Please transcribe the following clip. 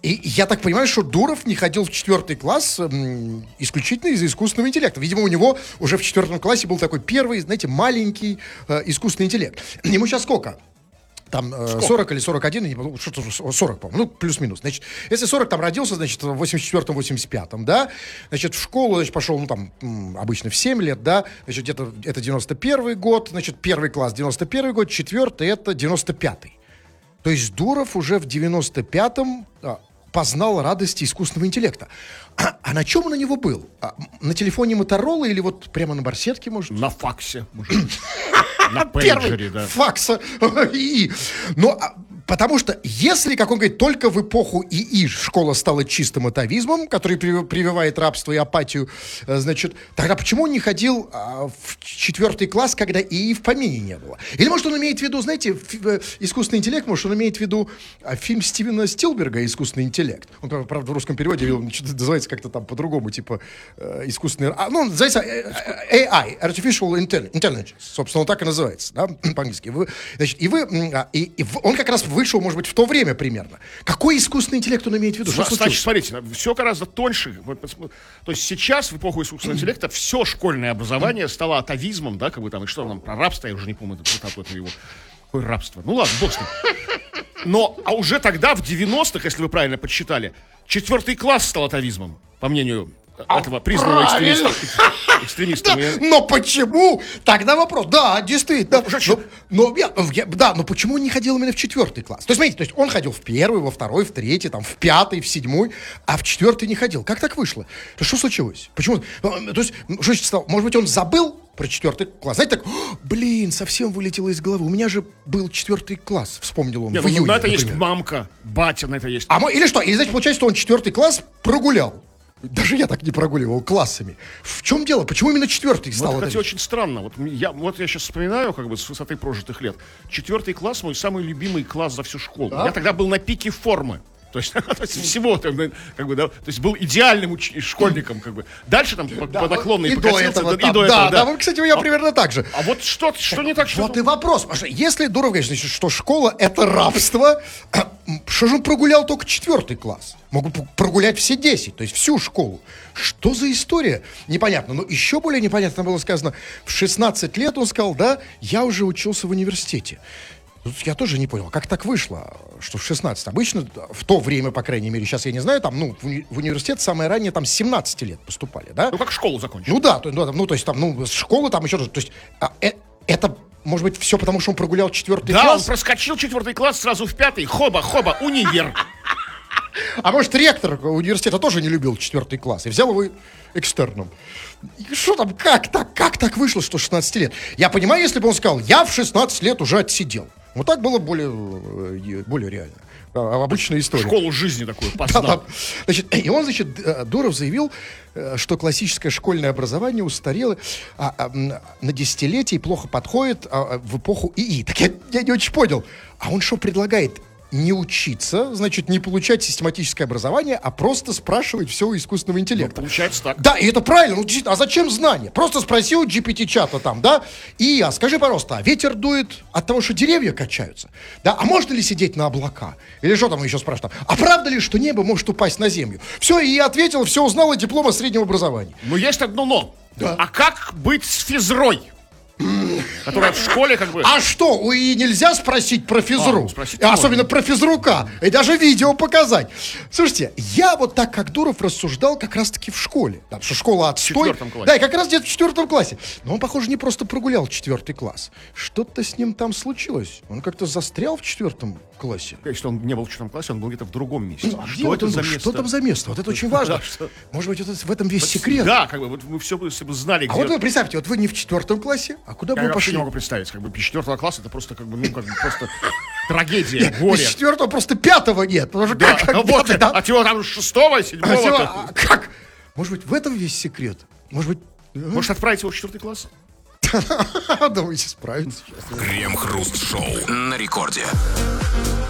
И я так понимаю, что Дуров не ходил в 4 класс исключительно из-за искусственного интеллекта. Видимо, у него уже в 4 классе был такой первый, знаете, маленький искусственный интеллект. Ему сейчас сколько? Там 40 или 41, не помню, что-то 40, по-моему, ну, плюс-минус. Значит, если 40 там родился, значит, в 84-м, 85-м, да, значит, в школу, значит, пошел, ну, там, обычно в 7 лет, да, значит, где-то это 91-й год, значит, 1 класс 91-й год, 4-й это 95-й. То есть Дуров уже в 95-м познал радости искусственного интеллекта. А на чем он у него был? На телефоне Моторола или вот прямо на барсетке, может? На факсе, может быть. На пейджере, да. Факса. Но потому что если, как он говорит, только в эпоху ИИ школа стала чистым атовизмом, который прививает рабство и апатию, значит, тогда почему он не ходил в 4 класс, когда ИИ в помине не было? Или, может, он имеет в виду, знаете, искусственный интеллект, может, он имеет в виду фильм Стивена Спилберга «Искусственный интеллект». Он, правда, в русском переводе называется как-то там по-другому, типа искусственный... Ну, называется AI, Artificial Intelligence. Собственно, он так и называется, да, по-английски. Он как раз вышел, может быть, в то время примерно. Какой искусственный интеллект он имеет в виду? Значит, смотрите, все гораздо тоньше. То есть сейчас, в эпоху искусственного интеллекта, все школьное образование стало атовизмом, да, как бы там, и что там, про рабство, я уже не помню, это его... Какое рабство? Ну ладно, бог с ним. Но, а уже тогда, в 90-х, если вы правильно подсчитали, 4 класс стал атовизмом, по мнению этого признанного экстремиста. Но почему? Тогда вопрос. Да, действительно. Но почему он не ходил именно в 4 класс? То есть, смотрите, он ходил в 1, во 2, в 3, там, в 5, в 7, а в 4 не ходил. Как так вышло? Что случилось? Почему? То есть, может быть, он забыл про 4 класс. Знаете, так, блин, совсем вылетело из головы. У меня же был 4 класс, вспомнил он. В июне, на это есть мамка, батя на это есть. Или что? Или, значит, получается, что он 4 класс прогулял. Даже я так не прогуливал классами. В чем дело? Почему именно 4 стал? Это, кстати, очень странно. Вот я сейчас вспоминаю, как бы, с высоты прожитых лет. 4 класс мой самый любимый класс за всю школу. Да? Я тогда был на пике формы. То есть всего, как бы, да, то есть был идеальным школьником, как бы. Дальше там по наклонной покатился, и до этого. Да, кстати, у меня примерно так же. А вот что не так, что... Вот и вопрос. Потому что если Дуров говорит, значит, что школа — это рабство, что же он прогулял только 4 класс? Могут прогулять все 10, то есть всю школу. Что за история? Непонятно. Но еще более непонятно было сказано, в 16 лет он сказал, да, я уже учился в университете. Я тоже не понял, как так вышло, что в 16. Обычно, в то время, по крайней мере, сейчас я не знаю, там, ну, в университет самое раннее, там, с 17 лет поступали, да? Ну, как школу закончили. Ну, да, то есть, там, ну, с школы там еще... То есть, это, может быть, все потому, что он прогулял 4 класс? Да, он проскочил 4 класс сразу в 5, хоба, универ. А может, ректор университета тоже не любил 4 класс и взял его экстерном. И что там, как так вышло, что 16 лет? Я понимаю, если бы он сказал, я в 16 лет уже отсидел. Вот так было более реально. Обычная история. Школу жизни такую познал. Значит, и он, значит, Дуров заявил, что классическое школьное образование устарело на десятилетие и плохо подходит в эпоху ИИ. Так я не очень понял. А он что предлагает? Не учиться, значит, не получать систематическое образование, а просто спрашивать все у искусственного интеллекта. Ну, получается так. Да, и это правильно. Ну, действительно, а зачем знания? Просто спроси у GPT-чата там, да? И скажи, пожалуйста, а ветер дует от того, что деревья качаются? Да, а можно ли сидеть на облака? Или что там еще спрашивают? А правда ли, что небо может упасть на землю? Все, и я ответил, все узнал, и диплом о среднем образовании. Ну, есть одно но. Да. А как быть с физрой? Которая в школе как бы... А что, и нельзя спросить про физру? Особенно про физрука. И даже видео показать. Слушайте, я вот так, как Дуров, рассуждал как раз-таки в школе. Да, что школа отстой. В 4 классе. Да, и как раз где-то в 4 классе. Но он, похоже, не просто прогулял 4 класс. Что-то с ним там случилось. Он как-то застрял в 4 классе. Если он не был в 4 классе, он был где-то в другом месте. Что это за место? Что там за место? Вот это очень важно. Может быть, в этом весь секрет. Да, как бы вот мы все бы знали, где... А вот вы представьте, вот вы не в 4 классе, а куда бы вы пошли? Я не могу представить, как бы 4 класса это просто как бы, ну, как бы просто трагедия, горе. 4 просто 5 нет. Потому что да, вот, да? А чего там 6-го, 7-го? Как? Может быть, в этом весь секрет? Может отправить его в 4 класс? Давайте справимся. Крем-хруст-шоу на рекорде.